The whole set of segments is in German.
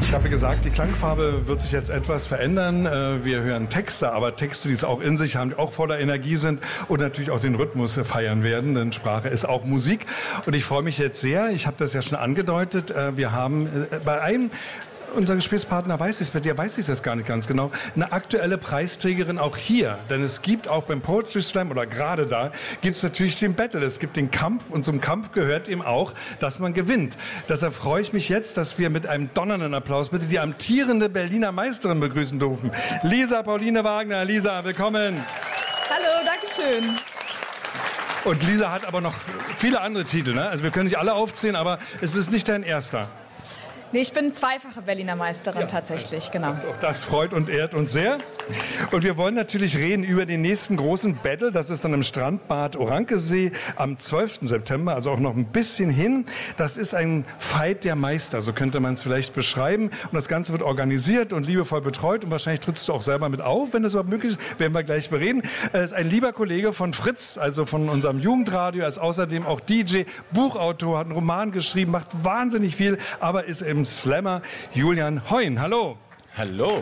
Ich habe gesagt, die Klangfarbe wird sich jetzt etwas verändern. Wir hören Texte, aber Texte, die es auch in sich haben, die auch voller Energie sind und natürlich auch den Rhythmus feiern werden, denn Sprache ist auch Musik. Und ich freue mich jetzt sehr, ich habe das ja schon angedeutet, wir haben bei einem unser Gesprächspartner weiß es, bei dir weiß ich es jetzt gar nicht ganz genau, eine aktuelle Preisträgerin auch hier. Denn es gibt auch beim Poetry Slam oder gerade da gibt es natürlich den Battle, es gibt den Kampf und zum Kampf gehört eben auch, dass man gewinnt. Deshalb freue ich mich jetzt, dass wir mit einem donnernden Applaus bitte die amtierende Berliner Meisterin begrüßen dürfen. Lisa Pauline Wagner. Lisa, willkommen. Hallo, danke schön. Und Lisa hat aber noch viele andere Titel, ne? Also wir können nicht alle aufzählen, aber es ist nicht dein erster. Nee, ich bin zweifache Berliner Meisterin tatsächlich, genau. Auch das freut und ehrt uns sehr. Und wir wollen natürlich reden über den nächsten großen Battle. Das ist dann im Strandbad Orankesee am 12. September, also auch noch ein bisschen hin. Das ist ein Fight der Meister, so könnte man es vielleicht beschreiben. Und das Ganze wird organisiert und liebevoll betreut. Und wahrscheinlich trittst du auch selber mit auf, wenn das überhaupt möglich ist. Werden wir gleich bereden. Er ist ein lieber Kollege von Fritz, also von unserem Jugendradio. Er ist außerdem auch DJ, Buchautor, hat einen Roman geschrieben, macht wahnsinnig viel, aber ist im Slammer Julian Heun. Hallo. Hallo.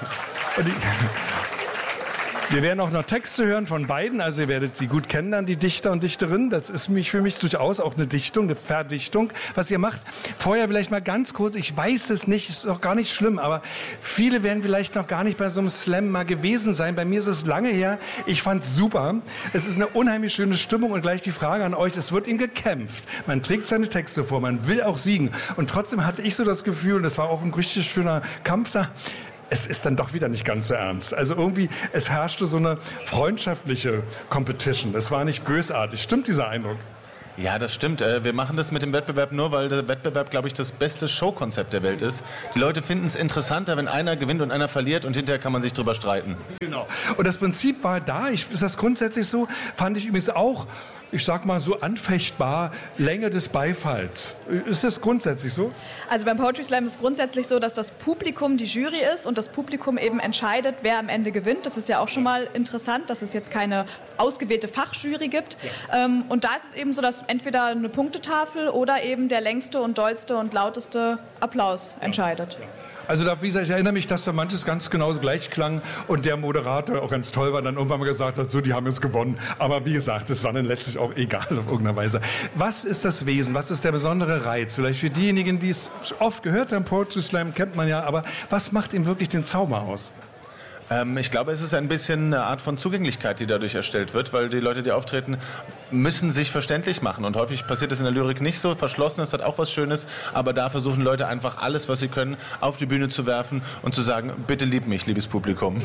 Wir werden auch noch Texte hören von beiden, also ihr werdet sie gut kennen, dann die Dichter und Dichterinnen. Das ist für mich durchaus auch eine Dichtung, eine Verdichtung, was ihr macht. Vorher vielleicht mal ganz kurz, ich weiß es nicht, ist auch gar nicht schlimm, aber viele werden vielleicht noch gar nicht bei so einem Slam mal gewesen sein. Bei mir ist es lange her, ich fand's super. Es ist eine unheimlich schöne Stimmung und gleich die Frage an euch, es wird ihm gekämpft. Man trägt seine Texte vor, man will auch siegen. Und trotzdem hatte ich so das Gefühl, und es war auch ein richtig schöner Kampf da, es ist dann doch wieder nicht ganz so ernst. Also irgendwie, es herrschte so eine freundschaftliche Competition. Es war nicht bösartig. Stimmt dieser Eindruck? Ja, das stimmt. Wir machen das mit dem Wettbewerb nur, weil der Wettbewerb, glaube ich, das beste Showkonzept der Welt ist. Die Leute finden es interessanter, wenn einer gewinnt und einer verliert und hinterher kann man sich drüber streiten. Genau. Und das Prinzip war da. Ist das grundsätzlich so? Fand ich übrigens auch, ich sag mal so anfechtbar, Länge des Beifalls. Ist das grundsätzlich so? Also beim Poetry Slam ist grundsätzlich so, dass das Publikum die Jury ist und das Publikum eben entscheidet, wer am Ende gewinnt. Das ist ja auch schon mal interessant, dass es jetzt keine ausgewählte Fachjury gibt. Ja. Und da ist es eben so, dass entweder eine Punktetafel oder eben der längste und dollste und lauteste Applaus entscheidet. Ja. Also wie gesagt, ich erinnere mich, dass da manches ganz genauso gleich klang und der Moderator auch ganz toll war, dann irgendwann mal gesagt hat, so, die haben jetzt gewonnen. Aber wie gesagt, das war dann letztlich auch egal auf irgendeine Weise. Was ist das Wesen? Was ist der besondere Reiz? Vielleicht für diejenigen, die es oft gehört haben, Poetry Slam kennt man ja, aber was macht ihm wirklich den Zauber aus? Ich glaube, es ist ein bisschen eine Art von Zugänglichkeit, die dadurch erstellt wird, weil die Leute, die auftreten, müssen sich verständlich machen. Und häufig passiert es in der Lyrik nicht so. Verschlossen ist das hat auch was Schönes, aber da versuchen Leute einfach alles, was sie können, auf die Bühne zu werfen und zu sagen, bitte lieb mich, liebes Publikum.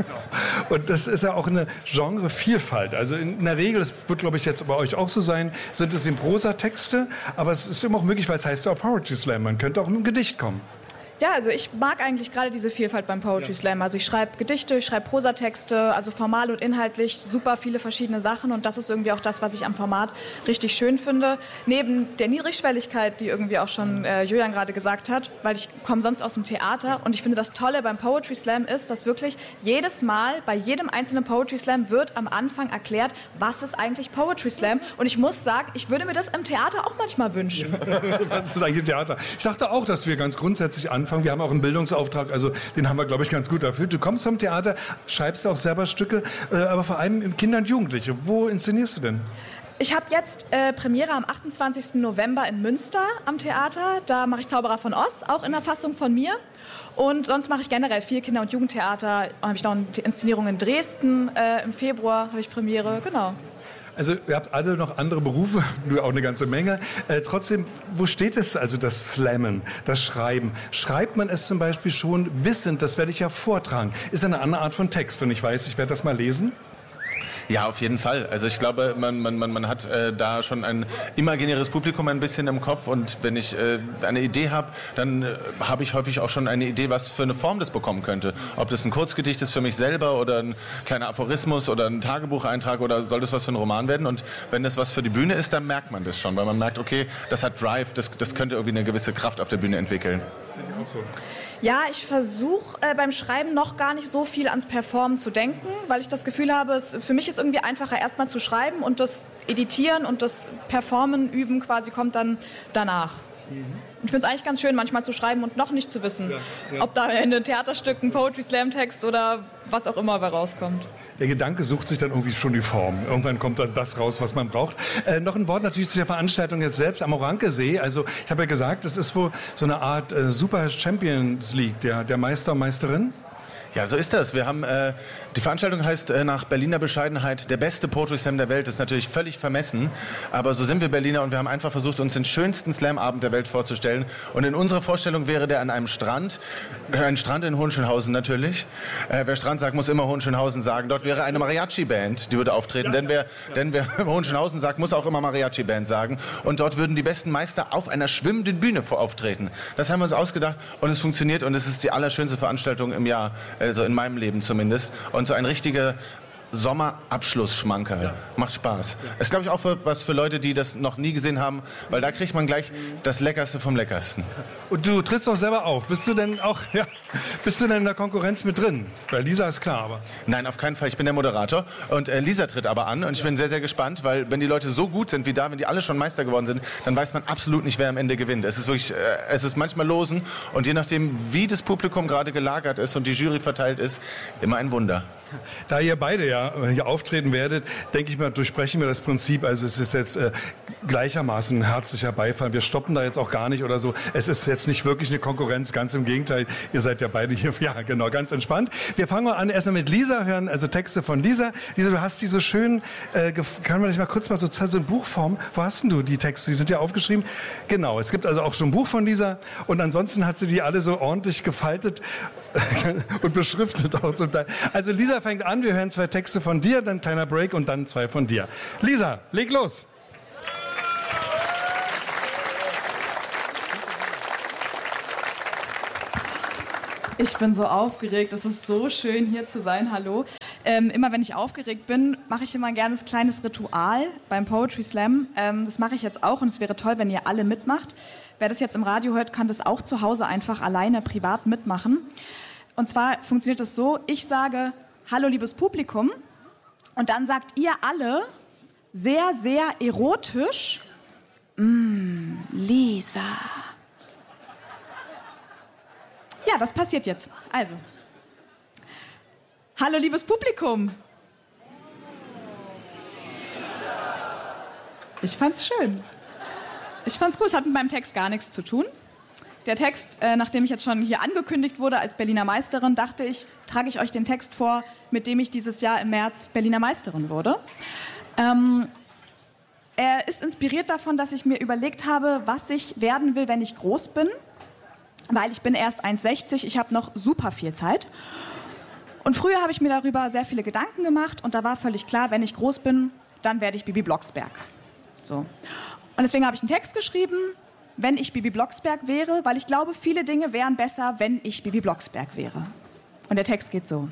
Und das ist ja auch eine Genrevielfalt. Also in der Regel, das wird, glaube ich, jetzt bei euch auch so sein, sind es eben Prosatexte, aber es ist immer auch möglich, weil es heißt ja auch Poetry Slam. Man könnte auch mit einem Gedicht kommen. Ja, also ich mag eigentlich gerade diese Vielfalt beim Poetry Slam. Also ich schreibe Gedichte, ich schreibe Prosatexte, also formal und inhaltlich super viele verschiedene Sachen und das ist irgendwie auch das, was ich am Format richtig schön finde. Neben der Niedrigschwelligkeit, die irgendwie auch schon Julian gerade gesagt hat, weil ich komme sonst aus dem Theater und ich finde das Tolle beim Poetry Slam ist, dass wirklich jedes Mal bei jedem einzelnen Poetry Slam wird am Anfang erklärt, was ist eigentlich Poetry Slam und ich muss sagen, ich würde mir das im Theater auch manchmal wünschen. Was ist eigentlich Theater? Ich dachte auch, dass wir ganz grundsätzlich anfangen. Wir haben auch einen Bildungsauftrag, also den haben wir, glaube ich, ganz gut erfüllt. Du kommst vom Theater, schreibst auch selber Stücke, aber vor allem in Kinder und Jugendliche. Wo inszenierst du denn? Ich habe jetzt Premiere am 28. November in Münster am Theater. Da mache ich Zauberer von Oz, auch in der Fassung von mir. Und sonst mache ich generell viel Kinder- und Jugendtheater. Dann habe ich noch eine Inszenierung in Dresden. Im Februar habe ich Premiere, genau. Also ihr habt alle noch andere Berufe, du auch eine ganze Menge. Trotzdem, wo steht es also das Slammen, das Schreiben? Schreibt man es zum Beispiel schon wissend, das werde ich ja vortragen, ist eine andere Art von Text und ich weiß, ich werde das mal lesen? Ja, auf jeden Fall. Also ich glaube, man hat da schon ein imaginäres Publikum ein bisschen im Kopf und wenn ich eine Idee habe, dann habe ich häufig auch schon eine Idee, was für eine Form das bekommen könnte. Ob das ein Kurzgedicht ist für mich selber oder ein kleiner Aphorismus oder ein Tagebucheintrag oder soll das was für ein Roman werden und wenn das was für die Bühne ist, dann merkt man das schon, weil man merkt, okay, das hat Drive, das könnte irgendwie eine gewisse Kraft auf der Bühne entwickeln. Ja, ich versuche beim Schreiben noch gar nicht so viel ans Performen zu denken, weil ich das Gefühl habe, für mich ist irgendwie einfacher erstmal zu schreiben und das Editieren und das Performen, Üben quasi kommt dann danach. ich finde es eigentlich ganz schön, manchmal zu schreiben und noch nicht zu wissen, ob da am Ende ein Theaterstück, ein Poetry-Slam-Text oder was auch immer rauskommt. Der Gedanke sucht sich dann irgendwie schon die Form. Irgendwann kommt dann das raus, was man braucht. Noch ein Wort natürlich zu der Veranstaltung jetzt selbst am Orankesee. Also ich habe ja gesagt, es ist wohl so eine Art Super Champions League der Meister und Meisterin. Ja, so ist das. Wir haben, die Veranstaltung heißt nach Berliner Bescheidenheit der beste Poetry Slam der Welt. Das ist natürlich völlig vermessen, aber so sind wir Berliner und wir haben einfach versucht, uns den schönsten Slam-Abend der Welt vorzustellen. Und in unserer Vorstellung wäre der an einem Strand, ein Strand in Hohenschönhausen natürlich. Wer Strand sagt, muss immer Hohenschönhausen sagen. Dort wäre eine Mariachi-Band, die würde auftreten, denn wer Hohenschönhausen sagt, muss auch immer Mariachi-Band sagen. Und dort würden die besten Meister auf einer schwimmenden Bühne auftreten. Das haben wir uns ausgedacht und es funktioniert und es ist die allerschönste Veranstaltung im Jahr. Also in meinem Leben zumindest. Und so ein richtiger Sommerabschlussschmankerl. Macht Spaß. Ist, glaube ich, auch was für Leute, die das noch nie gesehen haben, weil da kriegt man gleich das Leckerste vom Leckersten. Und du trittst auch selber auf. Bist du denn in der Konkurrenz mit drin? Weil Lisa ist klar, aber... Nein, auf keinen Fall. Ich bin der Moderator und Lisa tritt aber an und ich bin sehr, sehr gespannt, weil wenn die Leute so gut sind wie da, wenn die alle schon Meister geworden sind, dann weiß man absolut nicht, wer am Ende gewinnt. Es ist wirklich, es ist manchmal losen und je nachdem, wie das Publikum gerade gelagert ist und die Jury verteilt ist, immer ein Wunder. Da ihr beide ja hier auftreten werdet, denke ich mal, durchsprechen wir das Prinzip. Also es ist jetzt gleichermaßen ein herzlicher Beifall. Wir stoppen da jetzt auch gar nicht oder so. Es ist jetzt nicht wirklich eine Konkurrenz, ganz im Gegenteil. Ihr seid ja beide hier, ja genau, ganz entspannt. Wir fangen mal an erstmal mit Lisa, hören also Texte von Lisa. Lisa, du hast die so schön, kann man dich mal kurz mal so in Buchform, wo hast denn du die Texte? Die sind ja aufgeschrieben. Genau, es gibt also auch schon ein Buch von Lisa und ansonsten hat sie die alle so ordentlich gefaltet und beschriftet auch zum Teil. Also Lisa fängt an, wir hören 2 Texte von dir, dann ein kleiner Break und dann 2 von dir. Lisa, leg los! Ich bin so aufgeregt, es ist so schön hier zu sein, hallo. Immer wenn ich aufgeregt bin, mache ich immer ein gerne ein kleines Ritual beim Poetry Slam. Das mache ich jetzt auch und es wäre toll, wenn ihr alle mitmacht. Wer das jetzt im Radio hört, kann das auch zu Hause einfach alleine privat mitmachen. Und zwar funktioniert das so, ich sage, hallo liebes Publikum, und dann sagt ihr alle sehr, sehr erotisch, Lisa. Ja, das passiert jetzt. Also, hallo liebes Publikum. Ich fand's schön. Ich fand's cool, es hat mit meinem Text gar nichts zu tun. Der Text, nachdem ich jetzt schon hier angekündigt wurde als Berliner Meisterin, dachte ich, trage ich euch den Text vor, mit dem ich dieses Jahr im März Berliner Meisterin wurde. Er ist inspiriert davon, dass ich mir überlegt habe, was ich werden will, wenn ich groß bin. Weil ich bin erst 1,60, ich habe noch super viel Zeit. Und früher habe ich mir darüber sehr viele Gedanken gemacht und da war völlig klar, wenn ich groß bin, dann werde ich Bibi Blocksberg. So. Und deswegen habe ich einen Text geschrieben, wenn ich Bibi Blocksberg wäre, weil ich glaube, viele Dinge wären besser, wenn ich Bibi Blocksberg wäre. Und der Text geht so.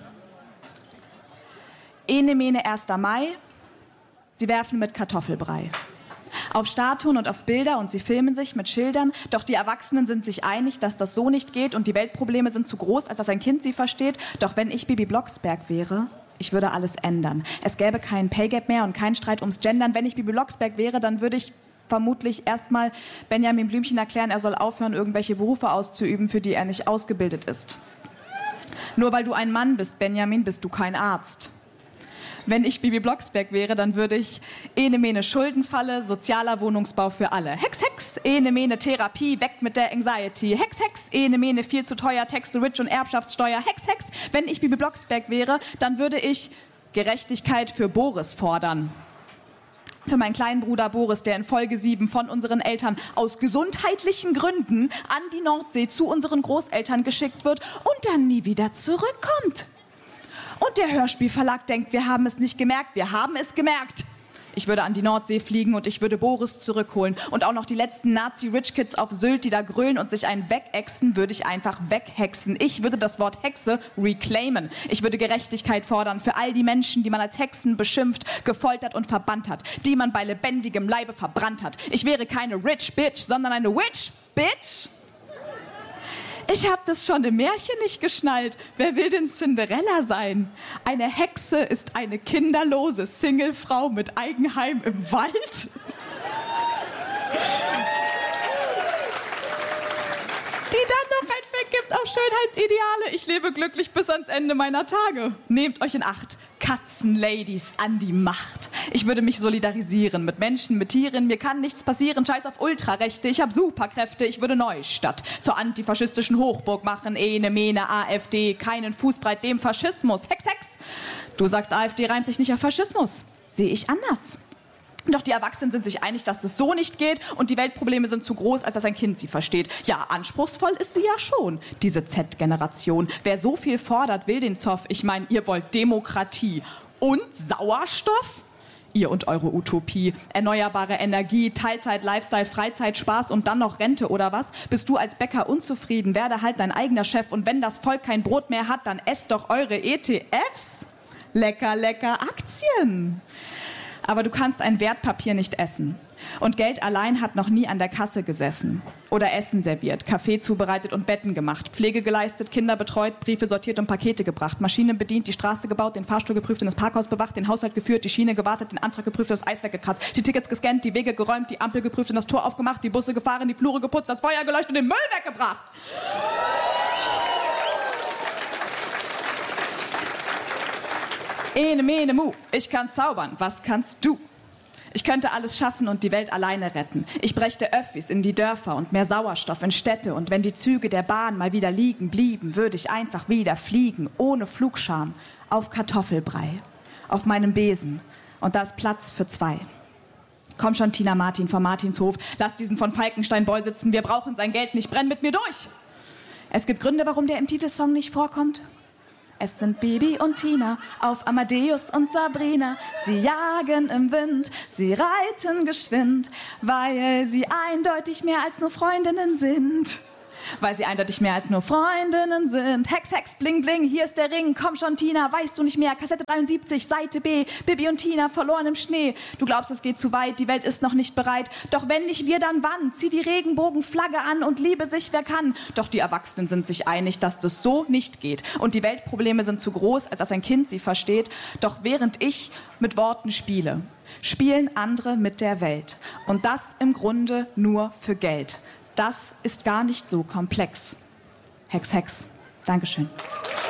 Ene mene 1. Mai, sie werfen mit Kartoffelbrei. Auf Statuen und auf Bilder und sie filmen sich mit Schildern, doch die Erwachsenen sind sich einig, dass das so nicht geht und die Weltprobleme sind zu groß, als dass ein Kind sie versteht. Doch wenn ich Bibi Blocksberg wäre, ich würde alles ändern. Es gäbe keinen Pay-Gap mehr und keinen Streit ums Gendern. Wenn ich Bibi Blocksberg wäre, dann würde ich vermutlich erstmal Benjamin Blümchen erklären, er soll aufhören, irgendwelche Berufe auszuüben, für die er nicht ausgebildet ist. Nur weil du ein Mann bist, Benjamin, bist du kein Arzt. Wenn ich Bibi Blocksberg wäre, dann würde ich ene mene Schuldenfalle, sozialer Wohnungsbau für alle. Hex, Hex, ene mene Therapie, weg mit der Anxiety. Hex, Hex, ene mene viel zu teuer, Tax the Rich und Erbschaftssteuer. Hex, Hex, wenn ich Bibi Blocksberg wäre, dann würde ich Gerechtigkeit für Boris fordern. Für meinen kleinen Bruder Boris, der in Folge 7 von unseren Eltern aus gesundheitlichen Gründen an die Nordsee zu unseren Großeltern geschickt wird und dann nie wieder zurückkommt. Und der Hörspielverlag denkt, wir haben es nicht gemerkt. Wir haben es gemerkt. Ich würde an die Nordsee fliegen und ich würde Boris zurückholen. Und auch noch die letzten Nazi-Rich-Kids auf Sylt, die da grölen und sich einen wegexen, würde ich einfach weghexen. Ich würde das Wort Hexe reclaimen. Ich würde Gerechtigkeit fordern für all die Menschen, die man als Hexen beschimpft, gefoltert und verbannt hat. Die man bei lebendigem Leibe verbrannt hat. Ich wäre keine Rich Bitch, sondern eine Witch Bitch. Ich habe das schon im Märchen nicht geschnallt. Wer will denn Cinderella sein? Eine Hexe ist eine kinderlose Singlefrau mit Eigenheim im Wald. die dann noch ein Fick gibt auf Schönheitsideale. Ich lebe glücklich bis ans Ende meiner Tage. Nehmt euch in Acht. Katzenladies an die Macht. Ich würde mich solidarisieren mit Menschen, mit Tieren. Mir kann nichts passieren. Scheiß auf Ultrarechte. Ich habe Superkräfte. Ich würde Neustadt zur antifaschistischen Hochburg machen. Ene, Mene, AfD. Keinen Fußbreit dem Faschismus. Hex, Hex. Du sagst, AfD reimt sich nicht auf Faschismus. Sehe ich anders. Doch die Erwachsenen sind sich einig, dass das so nicht geht und die Weltprobleme sind zu groß, als dass ein Kind sie versteht. Ja, anspruchsvoll ist sie ja schon, diese Z-Generation. Wer so viel fordert, will den Zoff. Ich meine, ihr wollt Demokratie und Sauerstoff? Ihr und eure Utopie. Erneuerbare Energie, Teilzeit, Lifestyle, Freizeit, Spaß und dann noch Rente oder was? Bist du als Bäcker unzufrieden? Werde halt dein eigener Chef und wenn das Volk kein Brot mehr hat, dann esst doch eure ETFs. Lecker, lecker Aktien. Aber du kannst ein Wertpapier nicht essen. Und Geld allein hat noch nie an der Kasse gesessen. Oder Essen serviert, Kaffee zubereitet und Betten gemacht, Pflege geleistet, Kinder betreut, Briefe sortiert und Pakete gebracht, Maschinen bedient, die Straße gebaut, den Fahrstuhl geprüft und das Parkhaus bewacht, den Haushalt geführt, die Schiene gewartet, den Antrag geprüft, das Eis weggekratzt, die Tickets gescannt, die Wege geräumt, die Ampel geprüft und das Tor aufgemacht, die Busse gefahren, die Flure geputzt, das Feuer geleuchtet und den Müll weggebracht. Ene, mene, mu, ich kann zaubern, was kannst du? Ich könnte alles schaffen und die Welt alleine retten. Ich brächte Öffis in die Dörfer und mehr Sauerstoff in Städte. Und wenn die Züge der Bahn mal wieder liegen blieben, würde ich einfach wieder fliegen, ohne Flugscham, auf Kartoffelbrei, auf meinem Besen. Und da ist Platz für 2. Komm schon, Tina Martin vom Martinshof, lass diesen von Falkenstein-Boy sitzen, wir brauchen sein Geld nicht, brenn mit mir durch! Es gibt Gründe, warum der im Titelsong nicht vorkommt. Es sind Bibi und Tina auf Amadeus und Sabrina. Sie jagen im Wind, sie reiten geschwind, weil sie eindeutig mehr als nur Freundinnen sind. Weil sie eindeutig mehr als nur Freundinnen sind. Hex, Hex, bling, bling, hier ist der Ring. Komm schon, Tina, weißt du nicht mehr? Kassette 73, Seite B. Bibi und Tina, verloren im Schnee. Du glaubst, es geht zu weit, die Welt ist noch nicht bereit. Doch wenn nicht wir, dann wann? Zieh die Regenbogenflagge an und liebe sich, wer kann. Doch die Erwachsenen sind sich einig, dass das so nicht geht. Und die Weltprobleme sind zu groß, als dass ein Kind sie versteht. Doch während ich mit Worten spiele, spielen andere mit der Welt. Und das im Grunde nur für Geld. Das ist gar nicht so komplex. Hex, Hex. Dankeschön.